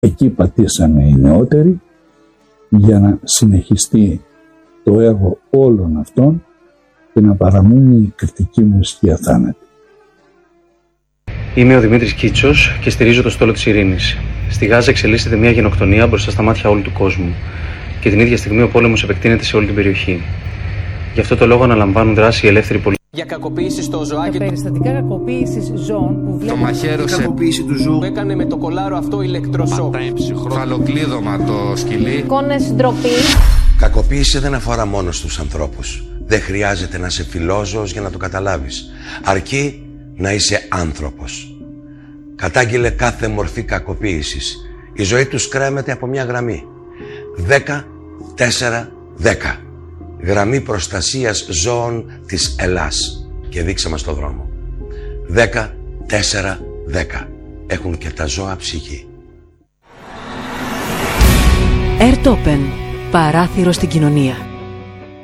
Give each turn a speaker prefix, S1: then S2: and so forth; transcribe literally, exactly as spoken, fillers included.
S1: Εκεί πατήσανε οι νεότεροι για να συνεχιστεί το έργο όλων αυτών και να παραμείνει η κριτική μουσική αθάνατη.
S2: Είμαι ο Δημήτρης Κίτσος και στηρίζω το στόλο της ειρήνης. Στη Γάζα εξελίσσεται μια γενοκτονία μπροστά στα μάτια όλου του κόσμου και την ίδια στιγμή ο πόλεμος επεκτείνεται σε όλη την περιοχή. Γι' αυτό το λόγο αναλαμβάνουν δράση οι ελεύθεροι πολίτες.
S3: Για κακοποίηση στο ζωάκι.
S4: Για περιστατικά κακοποίησης ζώων που βλέπουμε.
S3: Το μαχαίρωσε.
S5: Κακοποίηση του ζώου.
S3: Που έκανε με το κολάρο αυτό ηλεκτροσόκ.
S5: Φαλοκλείδωμα το σκυλί.
S4: Εικόνες ντροπή.
S6: Κακοποίηση δεν αφορά μόνο στους ανθρώπους. Δεν χρειάζεται να είσαι φιλόζωος για να το καταλάβεις. Αρκεί να είσαι άνθρωπος. Κατάγγειλε κάθε μορφή κακοποίησης. Η ζωή τους κρέμεται από μια γραμμή. δέκα τέσσερα δέκα. Γραμμή προστασίας ζώων της Ελλάς. Και δείξε μας το δρόμο. δέκα τέσσερα δέκα. Έχουν και τα ζώα ψυχή.
S7: Airtopen. Παράθυρο στην κοινωνία.